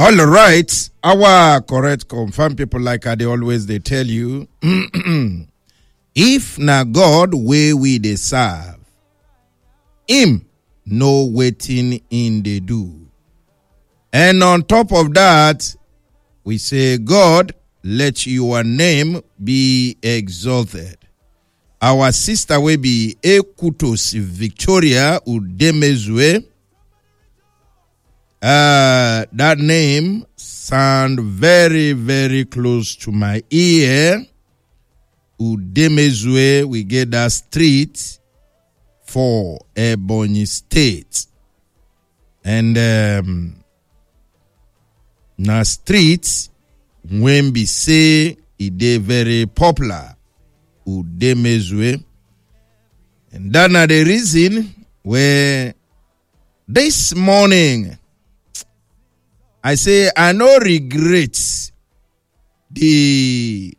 All right. Our correct confirm people like they always they tell you. If na God way we dey serve, him no waiting in they do. And on top of that, we say, God, let your name be exalted. Our sister will be Ekutos Victoria Udemezwe. That name sound very, very close to my ear. Udemezwe, we get that street for Ebonyi State. And na street when we say it dey very popular. Udemezwe. And that na the reason where this morning I say I no regret the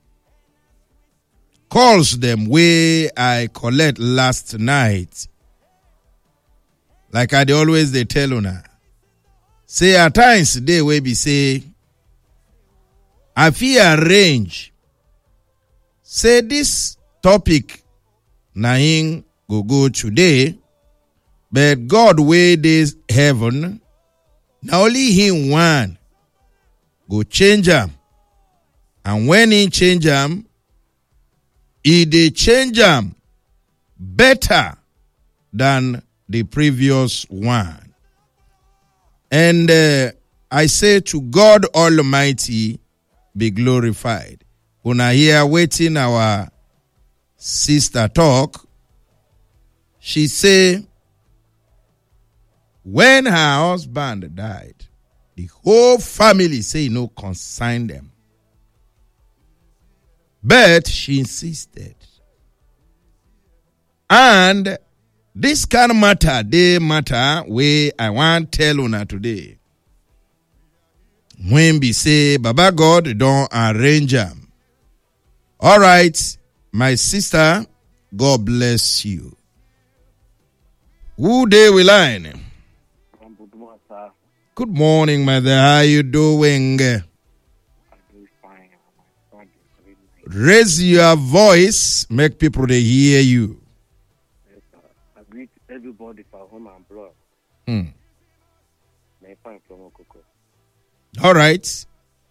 calls them where I collect last night. Like I dey always they tell una. Say at times they will be say I feel arrange. Say this topic na him go today, but God way this heaven. Now only him one go change am. And when he change am, he dey change am better than the previous one. And I say to God Almighty be glorified. Una here waiting our sister talk. She say, when her husband died, the whole family say no consign them. But she insisted. And this kind of matter, they matter where I want tell una today. When we say, Baba God don't arrange them. All right, my sister, God bless you. Who they will line? Good morning, mother. How you doing? I'm doing fine. Raise your voice, make people they hear you. Yes, sir. I greet everybody for home and blood. All right.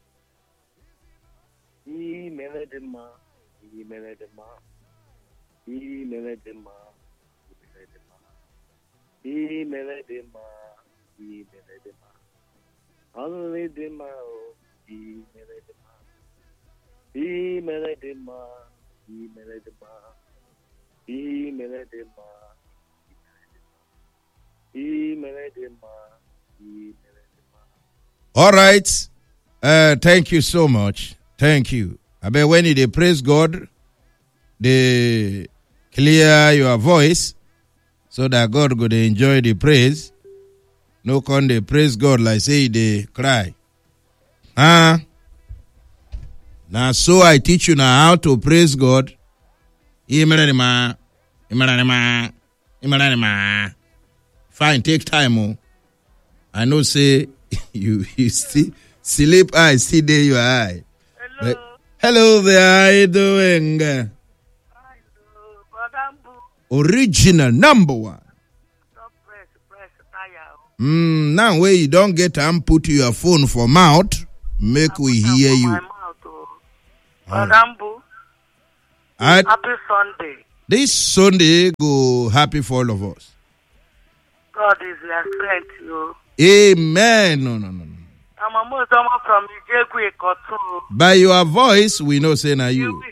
All right. Thank you so much. Thank you. I bet when they praise God, they clear your voice so that God could enjoy the praise. No con they praise God like say they cry. Now so I teach you now how to praise God. Fine, take time. Oh. I know say you see sleep eye, see there your eye. Hello. Hello there, how you doing? Original number one. Now where you don't get and put your phone for mouth, make we hear you. Happy Sunday. This Sunday go happy for all of us. God is your strength, you. Amen. No. I'm almost from Ijekwe Kotu. By your voice, we know say na you.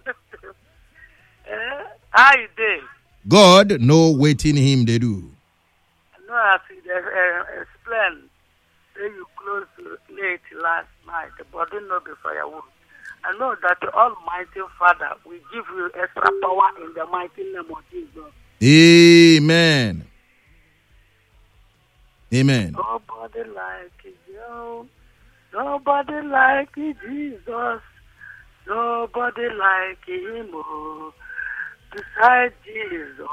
How you doing? God know waiting him they do. I know as you explained, say you closed late last night, but didn't know before your womb. I know that the Almighty Father will give you extra power in the mighty name of Jesus. Amen. Amen. Nobody like you. Nobody like Jesus. Nobody like him. Beside Jesus,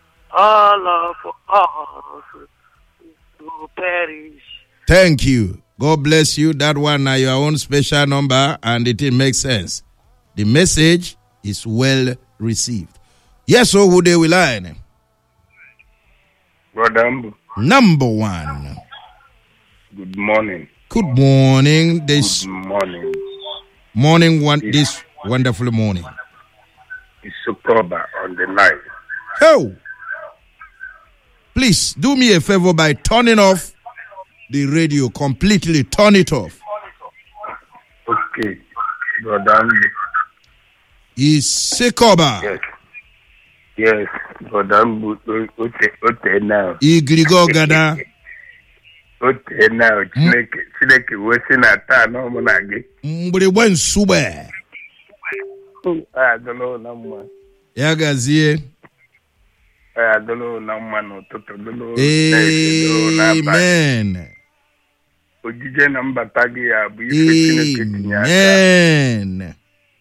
all of us will perish. Thank you. God bless you. That one now your own special number, and it makes sense. The message is well received. Yes, so who they will line? Brother Ambu. Number one. Good morning. Good morning. This morning. This wonderful morning. It's October on the line. Oh, please do me a favor by turning off the radio completely. Turn it off. Okay, Brother Ambu. Is Sekoba. Yes, Brother Ambu. Okay now. Igrigo Gada. Okay now. Chineke wesi na taa no mo na gi. Mbure wen sube. I don't know na mma. Ya gazie. I don't know na mma no toto no. Amen. Ojije na mbata gi ya bu ife Chineke tinya aka. Amen.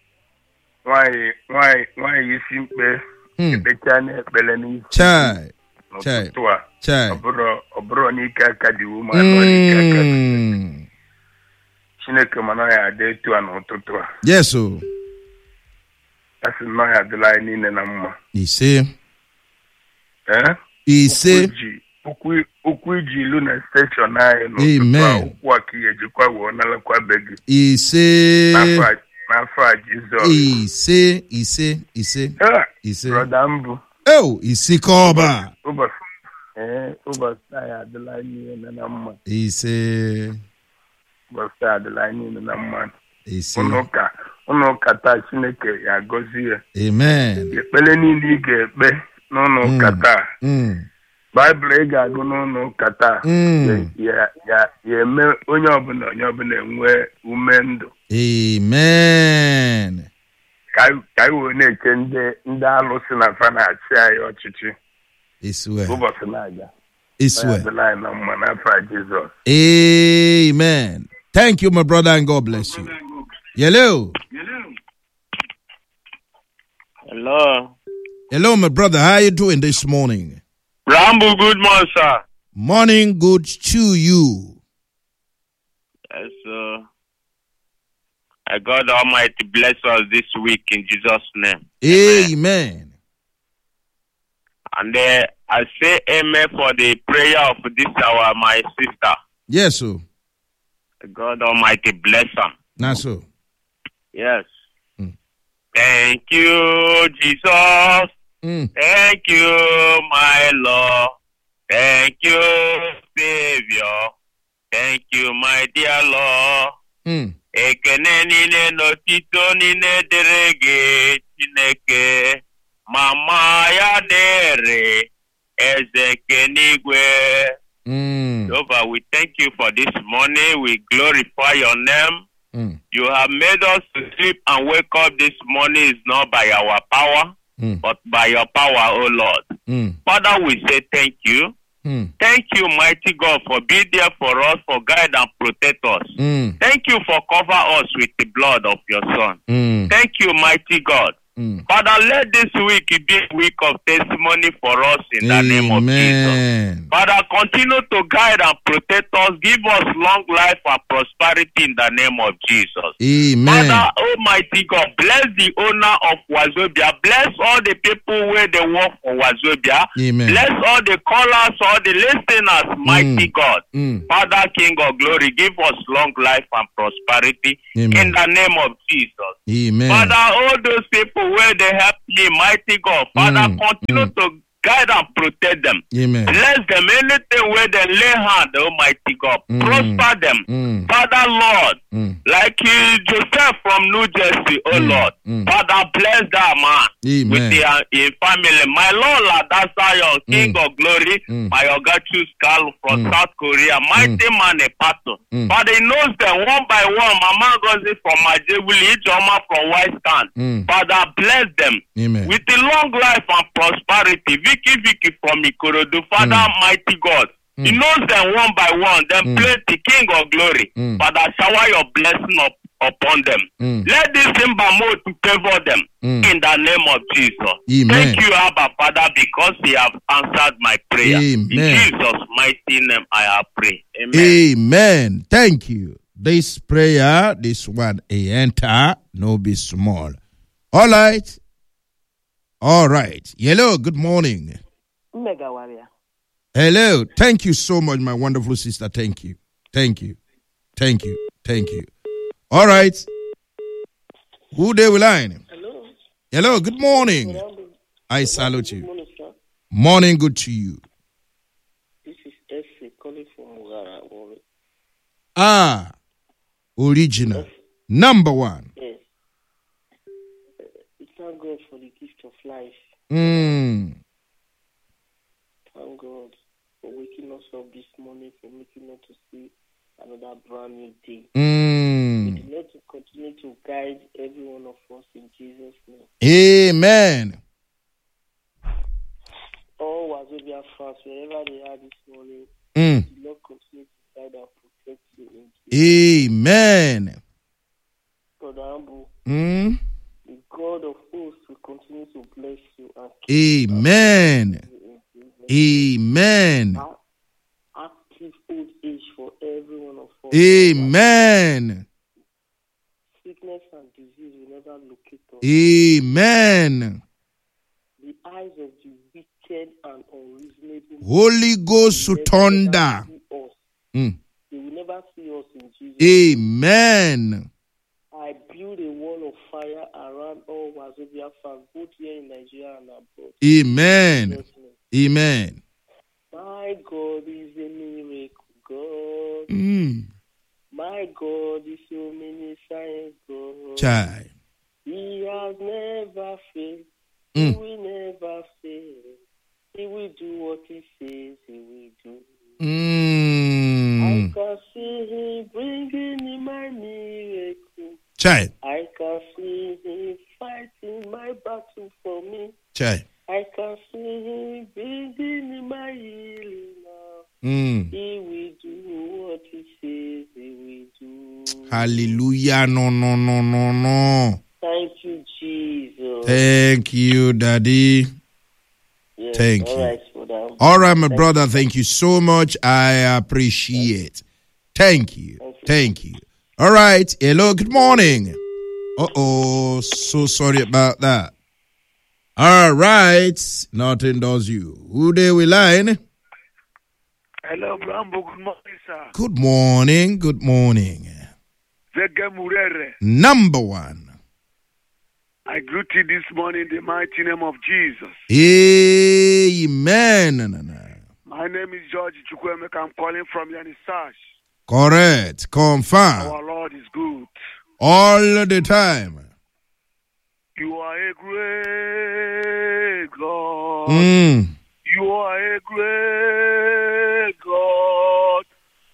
Why you simple? The channel beleni. Chai. Obro ni kaka di woman ni kaka. Chineke mana ya de tu an ototo. Yes so. That's no ya de line ni na mma. Ise. Ise. Okuji Luna Station ayi no. Amen. Okwa kiyeji kwa wona la kwa begi. Ise. Nafa Jesus. Ise. Brother Ambu. Oh, Isikoba. Uba saya de line ni na mma. Ise. Uba saya de line ni na mma. Ise. Unoka ta Chineke ya gozi ya. Amen. Ekpele niile ga-ekpe n'ụlọ kata. Bible ga-agụ n'ụlọ kata. Ya eme onye ọbụla enwe ume ndụ. Amen. Ka iwe na-eche ndị alụsị na fa na-achị anyị ọchịchị. Iswe. Ụbọchị na-aga. Iswe. Na mma n'afọ Jesus. Amen. Thank you, my brother, and God bless you. Hello. Hello, my brother. How are you doing this morning? Rambo, good morning, sir. Morning, good to you. Yes, God Almighty bless us this week in Jesus' name. Amen. And I say amen for the prayer of this hour, my sister. Yes, sir. God Almighty bless her. Now, so. Yes. Thank you, Jesus. Thank you, my Lord. Thank you, Savior. Thank you, my dear Lord. Ekene nile notito nile derege Chineke. Mama ya dere ezeke nigwe. Jehovah, we thank you for this morning. We glorify your name. You have made us to sleep and wake up this morning is not by our power, but by your power, O Lord. Father, we say thank you. Thank you, mighty God, for being there for us, for guide and protect us. Thank you for cover us with the blood of your Son. Thank you, mighty God. Father, let this week be a week of testimony for us in the name of Jesus. Father, continue to guide and protect us. Give us long life and prosperity in the name of Jesus. Amen. Father, Almighty God, bless the owner of Wazobia. Bless all the people where they work for Wazobia. Amen. Bless all the callers, all the listeners, mighty God. Father, King of glory, give us long life and prosperity in the name of Jesus. Amen. Father, all those people where they help me, mighty God, Father, continue to guide and protect them. Amen. Bless them. Anything where they lay hand, Almighty God, prosper them. Father, Lord, like Joseph from New Jersey, oh Lord, Father, bless that man with the family. My Lord, Ladasayo, King of glory, my Ogachu Skal from South Korea, mighty man, a pattern. Father, he knows them one by one. Mama Gozi from Majebuli, Ijoma from White Stand. Father, bless them with the long life and prosperity. Vicky from Ikorodu, Father, mighty God. He knows them one by one. Then place the King of glory. Father, shower your blessing upon them. Let this mode to favor them in the name of Jesus. Amen. Thank you, Abba Father, because you have answered my prayer. Amen. In Jesus' mighty name, I have prayed. Amen. Amen. Thank you. This prayer, this one, a enter, no be small. All right. All right. Hello, good morning. Mega warrior. Hello. Thank you so much, my wonderful sister. Thank you. Thank you. Thank you. Thank you. All right. Who they will line? Hello. Hello, good morning. I salute you. Good morning, sir. Morning, good to you. This is S.A. calling from Mugara. Original. Number one. Yes. Thank God for the gift of life. Mm. Thank God for waking us up this morning, for making us to see another brand new day. May the Lord to continue to guide every one of us in Jesus' name. Amen. All Wazobia fans, wherever they are this morning, Mm. the Lord continue to guide and protect you in Jesus' Amen. Brother Ambu, Mm. the God of hosts will continue to bless you and Amen. Amen. active old age for every one of us. Amen. Sickness and disease will never locate us. Amen. The eyes of the wicked and unreasonable Holy Ghost to thunder. see us. Mm. They will never see us in Jesus. Amen. I build a wall of fire around all Wazobia fans, both here in Nigeria and abroad. Amen. Amen. My God is a miracle God. Mm. My God is so many signs God. Child. He has never failed. He Mm. will never fail. He will do what he says he will do. I Mm. can see him bringing in my miracle. Child. I can see him fighting my battle for me. Child. I can see him bringing in my healing now. Mm. He will do what he says he will do. Hallelujah. No, no, no, no, no. Thank you, Jesus. Thank you, Daddy. Yes, Thank all you. right, brother. All right, my brother. Thank you so much. I appreciate. Thank you. Thank you. All right. Hello. Good morning. So sorry about that. All right. Nothing does you. Who they will line? Hello, Brambo. Good morning, sir. Good morning. Good morning. Zege Murere. Number one. I greet you this morning in the mighty name of Jesus. Amen. My name is George Chukwemeka. I'm calling from Yanisash. Correct. Confirm. Our Lord is good. All the time. You are a great God. Mm. You are a great God.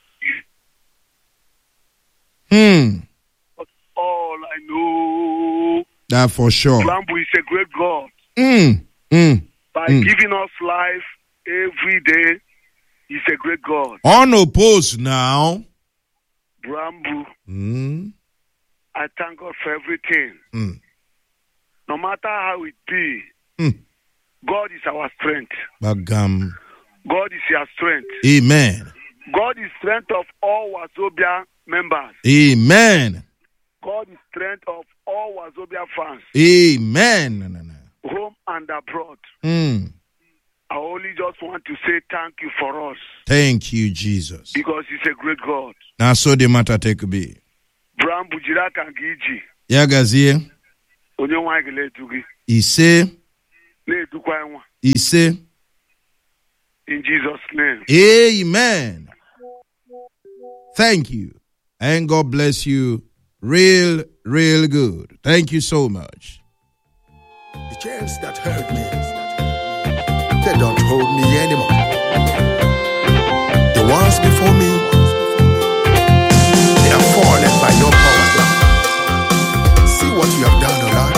But all I know, That for sure. Brambo is a great God. By Mm. giving us life every day, he's a great God. Unopposed now. Brambo, Mm. I thank God for everything. Mm. No matter how it be, Mm. God is our strength. Bagam. God is your strength. Amen. God is strength of all Wazobia members. Amen. God is strength of all Wazobia fans, Amen. home and abroad. Mm. I only just want to say thank you for us Thank you, Jesus. because he's a great God. Now so the matter take be. Bram Bujira Kangiji, Yagazie. onye nwa gele tugi, Ise. le tukwa nwa. Ise. In Jesus' name. Amen. Thank you. And God bless you. Real good. Thank you so much. The chains that hurt me, they don't hold me anymore.